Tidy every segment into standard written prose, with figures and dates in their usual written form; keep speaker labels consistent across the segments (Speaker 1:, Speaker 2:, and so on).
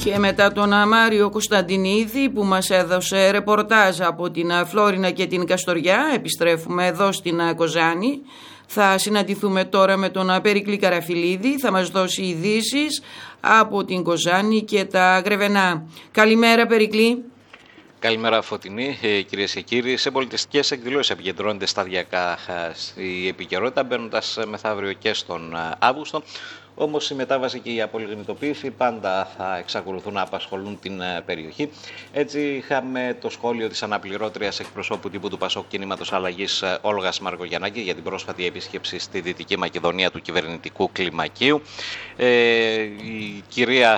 Speaker 1: Και μετά τον Μάριο Κωνσταντινίδη που μας έδωσε ρεπορτάζ από την Φλόρινα και την Καστοριά, επιστρέφουμε εδώ στην Κοζάνη. Θα συναντηθούμε τώρα με τον Περικλή Καραφιλίδη, θα μας δώσει ειδήσεις από την Κοζάνη και τα Γρεβενά. Καλημέρα Περικλή.
Speaker 2: Καλημέρα Φωτεινή, κυρίες και κύριοι. Σε πολιτιστικές εκδηλώσεις επικεντρώνεται σταδιακά η επικαιρότητα, μπαίνοντας μεθαύριο και στον Αύγουστο. Όμως η μετάβαση και η απολιγνητοποίηση πάντα θα εξακολουθούν να απασχολούν την περιοχή. Έτσι είχαμε το σχόλιο της αναπληρώτριας εκπροσώπου τύπου του Πασόκ Κινήματος Αλλαγής Όλγας Μαρκογιαννάκη για την πρόσφατη επίσκεψη στη Δυτική Μακεδονία του κυβερνητικού κλιμακίου. Η κυρία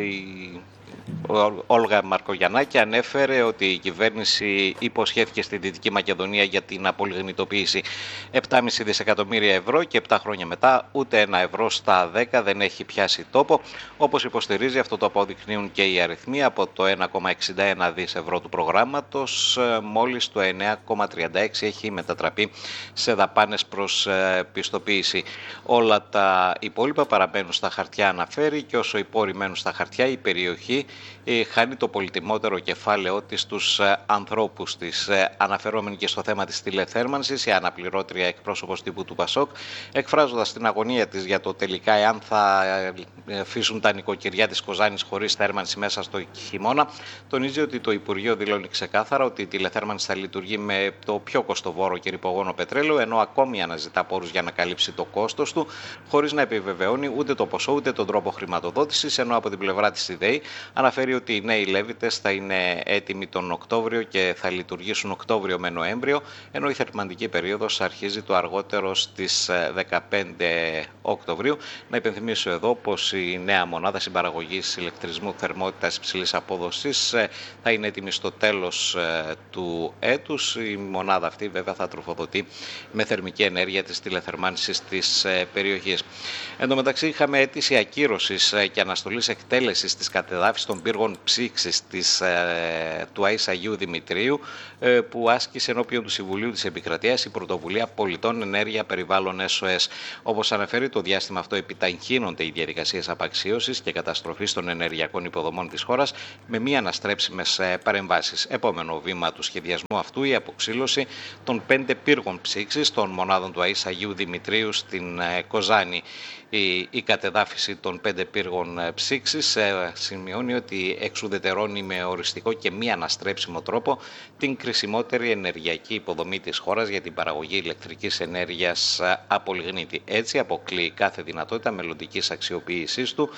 Speaker 2: Όλγα Μαρκογιαννάκη ανέφερε ότι η κυβέρνηση υποσχέθηκε στη Δυτική Μακεδονία για την απολιγνητοποίηση 7,5 δισεκατομμύρια ευρώ και 7 χρόνια μετά ούτε ένα ευρώ στα 10 δεν έχει πιάσει τόπο. Όπως υποστηρίζει, αυτό το αποδεικνύουν και οι αριθμοί. Από το 1,61 δις ευρώ του προγράμματος, μόλις το 9,36 έχει μετατραπεί σε δαπάνες προς πιστοποίηση. Όλα τα υπόλοιπα παραμένουν στα χαρτιά, αναφέρει, και όσο οι πόροι μένουν στα χαρτιά, η περιοχή χάνει το πολυτιμότερο κεφάλαιό της στους ανθρώπους της. Αναφερόμενη και στο θέμα της τηλεθέρμανσης, η αναπληρώτρια εκπρόσωπος τύπου του Πασόκ, εκφράζοντας την αγωνία της για το τελικά εάν θα αφήσουν τα νοικοκυριά της Κοζάνης χωρίς θέρμανση μέσα στο χειμώνα, τονίζει ότι το Υπουργείο δηλώνει ξεκάθαρα ότι η τηλεθέρμανση θα λειτουργεί με το πιο κοστοβόρο και ρυπογόνο πετρέλαιο, ενώ ακόμη αναζητά πόρους για να καλύψει το κόστος του, χωρίς να επιβεβαιώνει ούτε το ποσό ούτε τον τρόπο χρηματοδότησης, ενώ από την πλευρά της ΔΕΗ αναφέρει ότι οι νέοι Λέβητες θα είναι έτοιμοι τον Οκτώβριο και θα λειτουργήσουν Οκτώβριο με Νοέμβριο, ενώ η θερμαντική περίοδος αρχίζει το αργότερο στις 15 Οκτωβρίου. Να υπενθυμίσω εδώ πως η νέα μονάδα συμπαραγωγής ηλεκτρισμού θερμότητας υψηλής απόδοσης θα είναι έτοιμη στο τέλος του έτους. Η μονάδα αυτή βέβαια θα τροφοδοτεί με θερμική ενέργεια της τηλεθερμάνσης της περιοχής. Εν τω μεταξύ είχαμε αίτηση ακύρωσης και αναστολής εκτέλεσης της κατεδάφισης των πύργων ψήξης του Αγίου Δημητρίου που άσκησε ενώπιον του Συμβουλίου της Επικρατείας η Πρωτοβουλία Πολιτών Ενέργεια Περιβάλλον SOS. Όπως αναφέρει, το διάστημα αυτό επιταχύνονται οι διαδικασίες απαξίωσης και καταστροφής των ενεργειακών υποδομών της χώρας με μη αναστρέψιμες παρεμβάσεις. Επόμενο βήμα του σχεδιασμού αυτού, η αποξήλωση των 5 πύργων ψήξης των μονάδων του Αγίου Δημητρίου στην Κοζάνη. Η κατεδάφιση των 5 πύργων ψήξης σημειώνει ότι εξουδετερώνει με οριστικό και μη αναστρέψιμο τρόπο την κρισιμότερη ενεργειακή υποδομή της χώρας για την παραγωγή ηλεκτρικής ενέργειας από λιγνίτη. Έτσι αποκλείει κάθε δυνατότητα μελλοντικής αξιοποίησής του,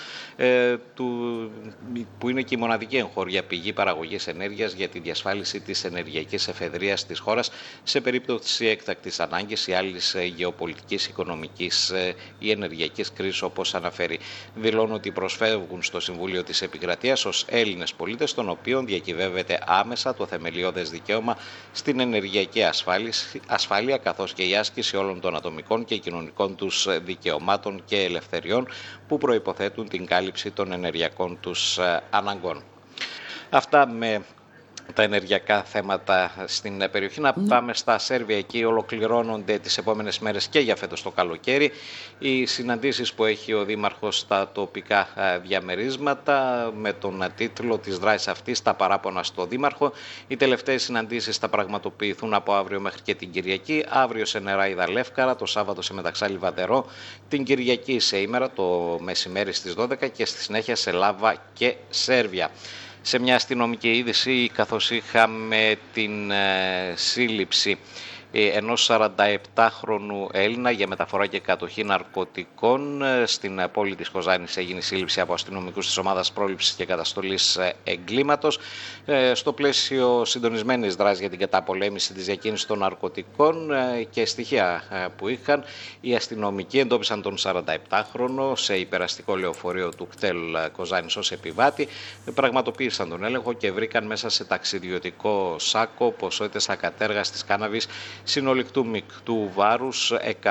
Speaker 2: που είναι και η μοναδική εγχώρια πηγή παραγωγής ενέργειας για τη διασφάλιση της ενεργειακής εφεδρείας της χώρας σε περίπτωση έκτακτης ανάγκης ή άλλης γεωπολιτικής, οικονομικής ή ενεργειακής κρίσης, όπως αναφέρει. Δηλώνουν ότι προσφεύγουν στο Συμβούλιο της Επικρατείας ως Έλληνες πολίτες, των οποίων διακυβεύεται άμεσα το θεμελιώδες δικαίωμα στην ενεργειακή ασφάλεια, καθώς και η άσκηση όλων των ατομικών και κοινωνικών τους δικαιωμάτων και ελευθεριών που προϋποθέτουν την κάλυψη των ενεργειακών τους αναγκών. Αυτά με τα ενεργειακά θέματα στην περιοχή. Να πάμε στα Σέρβια. Εκεί ολοκληρώνονται τις επόμενες μέρες και για φέτος το καλοκαίρι οι συναντήσεις που έχει ο Δήμαρχος στα τοπικά διαμερίσματα με τον τίτλο της δράσης αυτής «Τα παράπονα στο Δήμαρχο». Οι τελευταίες συναντήσεις θα πραγματοποιηθούν από αύριο μέχρι και την Κυριακή. Αύριο σε Νεράιδα Λεύκαρα, το Σάββατο σε Μεταξάλη Βαδερό, την Κυριακή σε Ήμερα το μεσημέρι στις 12 και στη συνέχεια σε Λάβα και Σέρβια. Σε μια αστυνομική είδηση, καθώς είχαμε την σύλληψη ενός 47χρονου Έλληνα για μεταφορά και κατοχή ναρκωτικών στην πόλη της Κοζάνης, έγινε η σύλληψη από αστυνομικούς της ομάδας πρόληψης και καταστολής εγκλήματος στο πλαίσιο συντονισμένης δράσης για την καταπολέμηση της διακίνησης των ναρκωτικών και στοιχεία που είχαν. Οι αστυνομικοί εντόπισαν τον 47χρονο σε υπεραστικό λεωφορείο του κτέλ Κοζάνης ως επιβάτη, πραγματοποίησαν τον έλεγχο και βρήκαν μέσα σε ταξιδιωτικό σάκο ποσότητες ακατέργαστης κάναβης συνολικτού μεικτού βάρους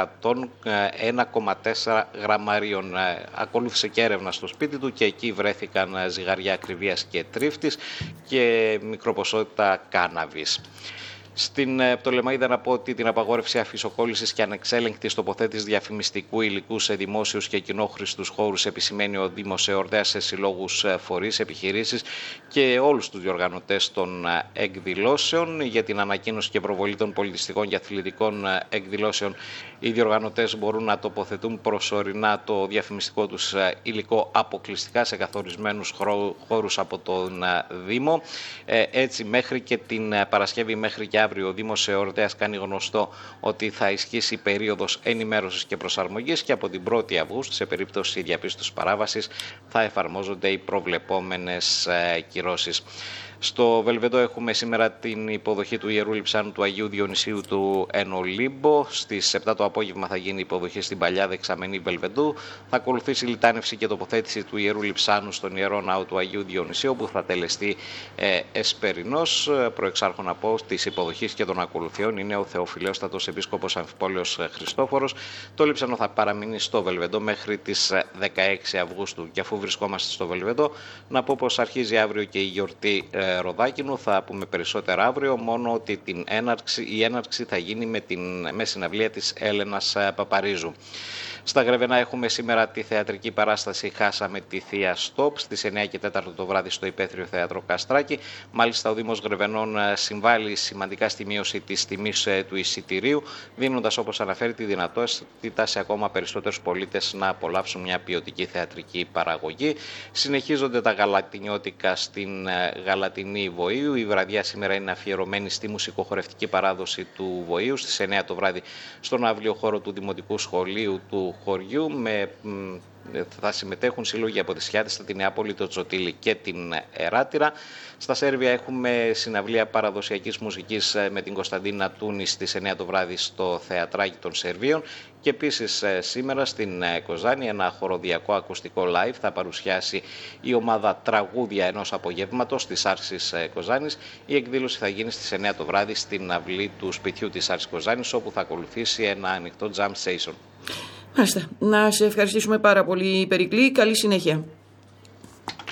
Speaker 2: 101,4 γραμμαρίων. Ακολούθησε και έρευνα στο σπίτι του και εκεί βρέθηκαν ζυγαριά ακριβίας και τρίφτης και μικροποσότητα κάναβης. Στην Πτολεμαΐδα να πω ότι την απαγόρευση αφισοκόλλησης και ανεξέλεγκτης τοποθέτησης διαφημιστικού υλικού σε δημόσιους και κοινόχρηστους χώρους επισημαίνει ο Δήμος Εορδαίας σε συλλόγους, φορείς, επιχειρήσεις και όλους τους διοργανωτές των εκδηλώσεων. Για την ανακοίνωση και προβολή των πολιτιστικών και αθλητικών εκδηλώσεων, οι διοργανωτές μπορούν να τοποθετούν προσωρινά το διαφημιστικό τους υλικό αποκλειστικά σε καθορισμένους χώρους από τον Δήμο. Έτσι, μέχρι και την Παρασκευή, μέχρι και αύριο, ο Δήμος Εορδαίας κάνει γνωστό ότι θα ισχύσει περίοδος ενημέρωσης και προσαρμογής και από την 1η Αυγούστου, σε περίπτωση διαπίστωσης παράβασης, θα εφαρμόζονται οι προβλεπόμενες κυρώσεις. Στο Βελβεντό έχουμε σήμερα την υποδοχή του Ιερού Λειψάνου του Αγίου Διονυσίου του εν Ολύμπο. Στις 7 το απόγευμα θα γίνει η υποδοχή στην παλιά δεξαμενή Βελβεντού. Θα ακολουθήσει η λιτάνευση και τοποθέτηση του Ιερού Λειψάνου στον Ιερό Ναό του Αγίου Διονυσίου, που θα τελεστεί εσπερινός. Προεξάρχον να πω της υποδοχής και των ακολουθιών είναι ο Θεοφιλέωστατος Επίσκοπος Αμφιπόλεως Χριστόφορος. Το Λείψανο θα παραμείνει στο Βελβεντό μέχρι τις 16 Αυγούστου. Και αφού βρισκόμαστε στο Βελβεντό, να πω πως αρχίζει αύριο και η γιορτή Ροδάκινου. Θα πούμε περισσότερα αύριο, μόνο ότι η έναρξη θα γίνει με συναυλία της Έλενας Παπαρίζου. Στα Γρεβενά έχουμε σήμερα τη θεατρική παράσταση «Χάσαμε τη Θεία Στόπ» στις 9 και 4 το βράδυ στο Υπαίθριο Θέατρο Καστράκη. Μάλιστα, ο Δήμος Γρεβενών συμβάλλει σημαντικά στη μείωση της τιμής του εισιτηρίου, δίνοντας, όπως αναφέρει, τη δυνατότητα σε ακόμα περισσότερους πολίτες να απολαύσουν μια ποιοτική θεατρική παραγωγή. Συνεχίζονται τα γαλατινιώτικα στην Γαλατινή Βοήου. Η βραδιά σήμερα είναι αφιερωμένη στη μουσικοχορευτική παράδοση του Βοήου στις 9 το βράδυ στον αύλιο χώρο του Δημοτικού Σχολείου του χωριού. Θα συμμετέχουν σύλλογοι από τη Σιάτιστα, την Νεάπολη, το Τσοτήλι και την Εράτηρα. Στα Σέρβια έχουμε συναυλία παραδοσιακής μουσικής με την Κωνσταντίνα Τούνη στις 9 το βράδυ στο Θεατράκι των Σερβίων. Και επίσης σήμερα στην Κοζάνη ένα χοροδιακό ακουστικό live θα παρουσιάσει η ομάδα Τραγούδια ενός απογεύματος της Άρσης Κοζάνης. Η εκδήλωση θα γίνει στις 9 το βράδυ στην αυλή του σπιτιού της Άρσης Κοζάνης, όπου θα ακολουθήσει ένα ανοιχτό jam station.
Speaker 1: Μάλιστα. Να σε ευχαριστήσουμε πάρα πολύ, Περικλή. Καλή συνέχεια.